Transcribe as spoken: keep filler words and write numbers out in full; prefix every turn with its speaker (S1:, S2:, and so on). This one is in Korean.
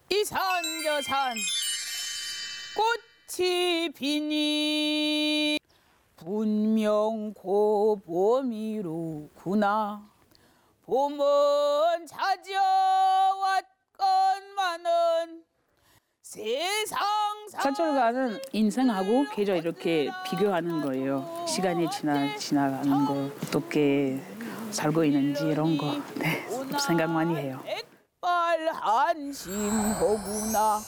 S1: 이 산 저 산 꽃이 피니 분명 고봄이로구나. 봄은 찾아왔건만은 세상
S2: 사철가는 인생하고 계절 이렇게 비교하는 거예요. 시간이 지나 지나가는 거, 어떻게 살고 있는지 이런 거 네, 생각 많이 해요.
S1: 백발 한심하구나.